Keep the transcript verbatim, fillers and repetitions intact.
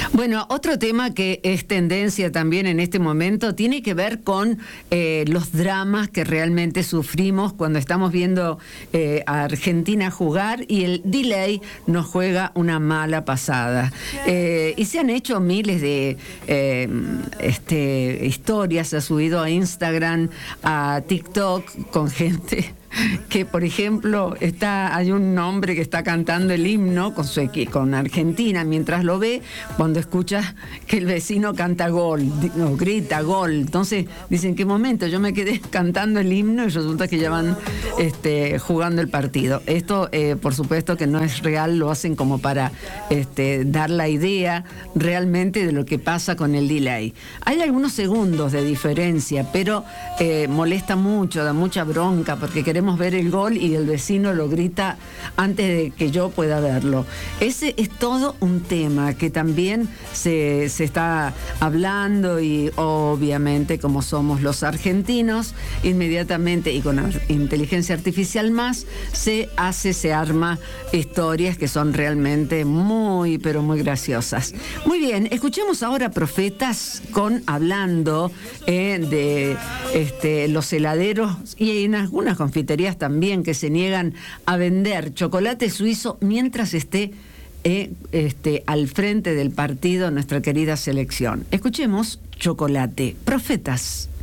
Bueno, otro tema que es tendencia también en este momento tiene que ver con eh, los dramas que realmente sufrimos cuando estamos viendo eh, a Argentina jugar y el delay nos juega una mala pasada. Eh, y se han hecho miles de eh, este, historias, se ha subido a Instagram, a TikTok con gente que, por ejemplo, está hay un hombre que está cantando el himno con su equi- con Argentina, mientras lo ve, cuando escucha que el vecino canta gol, o grita gol. Entonces dicen, ¿qué momento? Yo me quedé cantando el himno y resulta que ya van este, jugando el partido. Esto, eh, por supuesto que no es real, lo hacen como para este, dar la idea realmente de lo que pasa con el delay. Hay algunos segundos de diferencia, pero eh, molesta mucho, da mucha bronca, porque queremos ver el gol y el vecino lo grita antes de que yo pueda verlo. Ese es todo un tema que también se, se está hablando y obviamente, como somos los argentinos, inmediatamente y con inteligencia artificial más, se hace, se arma historias que son realmente muy, pero muy graciosas. Muy bien, escuchemos ahora Profetas con hablando eh, de este, los heladeros y en algunas confiterías también que se niegan a vender chocolate suizo mientras esté eh, este, al frente del partido nuestra querida selección. Escuchemos Chocolate. Profetas.